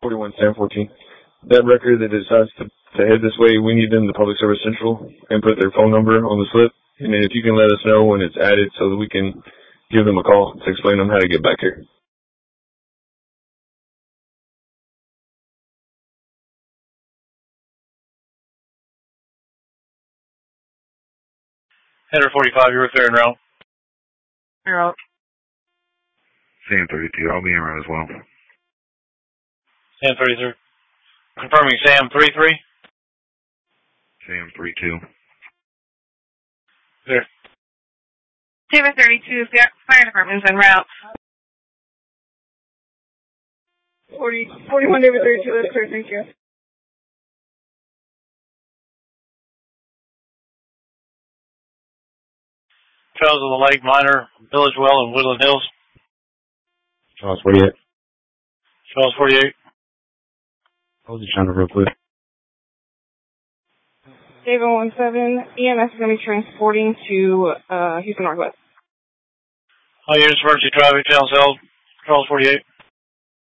41 Sam 14. That record that decides to head this way, we need them to Public Service Central and put their phone number on the slip. And then if you can let us know when it's added so that we can give them a call to explain them how to get back here. Header 45, you're with there en route. En route. Sam 32, I'll be en route as well. Sam 33. Confirming Sam 33. Sam 32. There. Sam 32, fire department's en route. 41 David 32, that's clear, thank you. Trails of the Lake, Minor, Village Well, and Woodland Hills. Charles 48. Charles 48. I was just trying to real quick. David 17, EMS is going to be transporting to Houston Northwest. All units, emergency traffic, channel held. Charles 48.